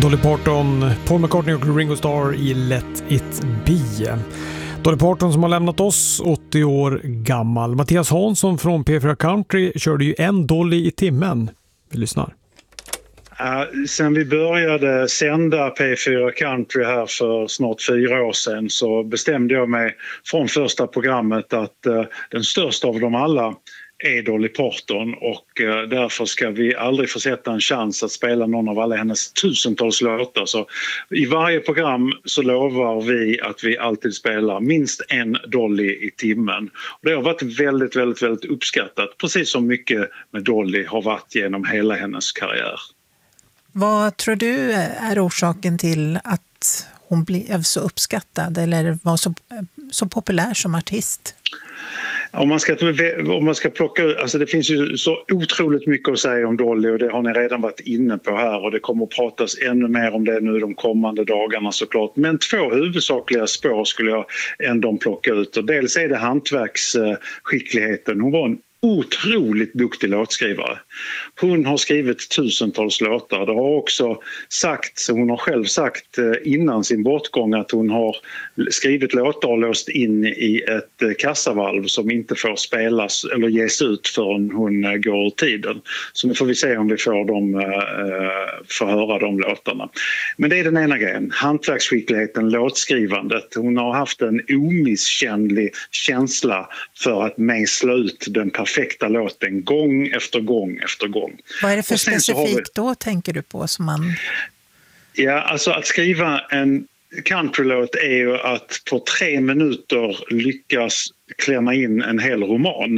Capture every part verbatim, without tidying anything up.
Dolly Parton, Paul McCartney och Ringo Starr i Let It Be. Dolly Parton som har lämnat oss, åttio år gammal. Mattias Hansson från P fyra Country körde ju en Dolly i timmen. Vi lyssnar. Uh, sen vi började sända P fyra Country här för snart fyra år sedan så bestämde jag mig från första programmet att uh, den största av dem alla är Dolly Parton och uh, därför ska vi aldrig försätta en chans att spela någon av alla hennes tusentals låtar. Så i varje program så lovar vi att vi alltid spelar minst en Dolly i timmen. Och det har varit väldigt, väldigt, väldigt uppskattat, precis som mycket med Dolly har varit genom hela hennes karriär. Vad tror du är orsaken till att hon blev så uppskattad eller var så, så populär som artist? Om man ska, om man ska plocka ut, alltså det finns ju så otroligt mycket att säga om Dolly och det har ni redan varit inne på här och det kommer att pratas ännu mer om det nu de kommande dagarna såklart. Men två huvudsakliga spår skulle jag ändå plocka ut och dels är det hantverksskickligheten. Hon var en otroligt duktig låtskrivare. Hon har skrivit tusentals låtar. Det har också sagt, hon har själv sagt innan sin bortgång att hon har skrivit låtar och låst in i ett kassavalv som inte får spelas eller ges ut förrän hon går ur tiden. Så nu får vi se om vi får dem, får höra de låtarna. Men det är den ena grejen. Hantverksskickligheten, låtskrivandet. Hon har haft en omisskännlig känsla för att mejsla ut den perfekta låten gång efter gång efter gång. Vad är det för specifikt vi... då tänker du på som man... Ja, alltså att skriva en countrylåt är ju att på tre minuter lyckas klämma in en hel roman.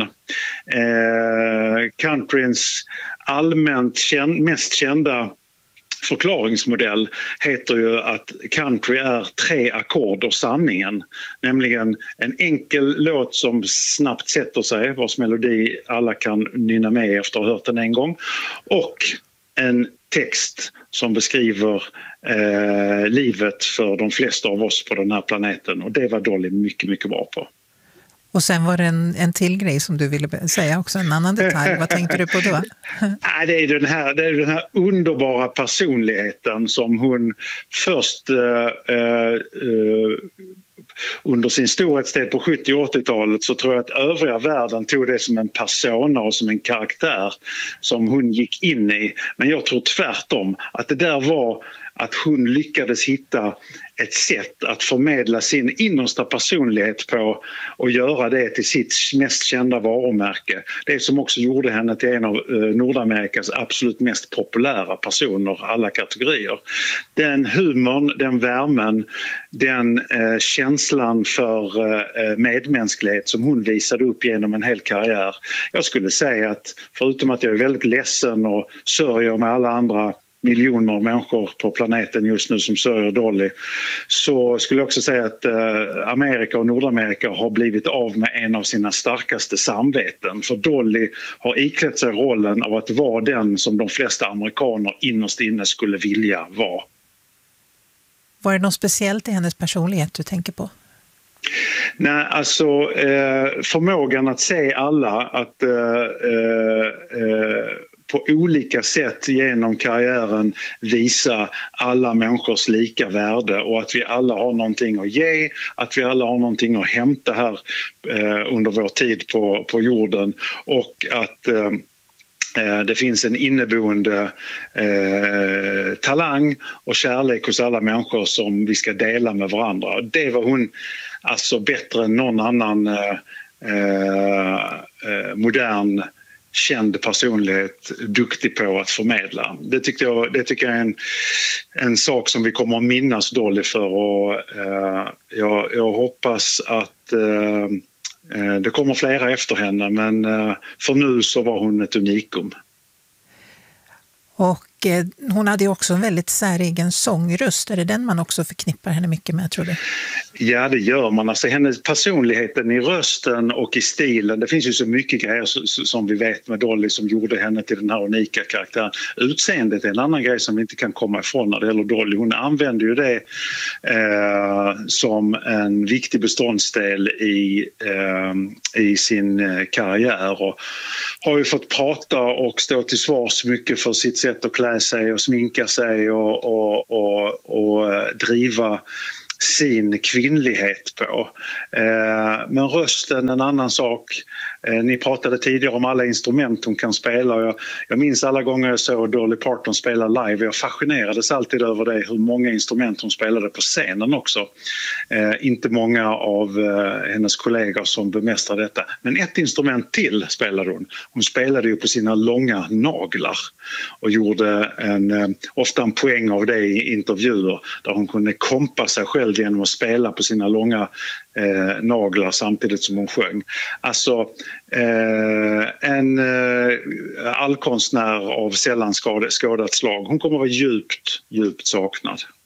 Eh, countryns allmänt känd, mest kända förklaringsmodell heter ju att country är tre ackord och sanningen. Nämligen en enkel låt som snabbt sätter sig, vars melodi alla kan nynna med efter att ha hört den en gång. Och en text som beskriver eh, livet för de flesta av oss på den här planeten. Och det var Dolly mycket, mycket bra på. Och sen var det en, en till grej som du ville säga också, en annan detalj. Vad tänkte du på då? Nej, det är den här, det är den här underbara personligheten som hon först uh, uh, under sin storhetstid på sjuttio- och åttiotalet så tror jag att övriga världen tog det som en persona och som en karaktär som hon gick in i. Men jag tror tvärtom att det där var att hon lyckades hitta ett sätt att förmedla sin innersta personlighet på och göra det till sitt mest kända varumärke. Det som också gjorde henne till en av Nordamerikas absolut mest populära personer, alla kategorier. Den humorn, den värmen, den eh, känslan för eh, medmänsklighet som hon visade upp genom en hel karriär. Jag skulle säga att förutom att jag är väldigt ledsen och sörjer med alla andra miljoner människor på planeten just nu som sörjer Dolly, så skulle jag också säga att eh, Amerika och Nordamerika har blivit av med en av sina starkaste samveten. För Dolly har iklätt sig rollen av att vara den som de flesta amerikaner innerst inne skulle vilja vara. Var det något speciellt i hennes personlighet du tänker på? Nej, alltså eh, förmågan att se alla, att eh, eh, på olika sätt genom karriären visa alla människors lika värde och att vi alla har någonting att ge, att vi alla har någonting att hämta här eh, under vår tid på, på jorden och att eh, det finns en inneboende eh, talang och kärlek hos alla människor som vi ska dela med varandra. Det var hon alltså bättre än någon annan eh, eh, modern känd personlighet duktig på att förmedla. Det tycker jag, det tycker jag är en, en sak som vi kommer att minnas Dolly för och eh, jag, jag hoppas att eh, det kommer flera efter henne, men för nu så var hon ett unikum. Och eh, hon hade ju också en väldigt säregen sångröst. Är det den man också förknippar henne mycket med, tror du? Ja, det gör man. Alltså, hennes personligheten i rösten och i stilen. Det finns ju så mycket grejer som vi vet med Dolly som gjorde henne till den här unika karaktären. Utseendet är en annan grej som vi inte kan komma ifrån när det gäller Dolly. Hon använder ju det eh, som en viktig beståndsdel i, eh, i sin karriär och har ju fått prata och stå till svars mycket för sitt sätt att klä klä sig och sminka sig och, och, och, och driva sin kvinnlighet på. Eh, men rösten en annan sak. Eh, ni pratade tidigare om alla instrument hon kan spela. Jag, jag minns alla gånger jag såg Dolly Parton spela live. Jag fascinerades alltid över det, hur många instrument hon spelade på scenen också. Eh, inte många av eh, hennes kollegor som bemästrade detta. Men ett instrument till spelade hon. Hon spelade ju på sina långa naglar och gjorde en, eh, ofta en poäng av det i intervjuer där hon kunde kompa sig själv genom att spela på sina långa eh, naglar samtidigt som hon sjöng. Alltså eh, en eh, allkonstnär av sällan skådat slag. Hon kommer att vara djupt, djupt saknad.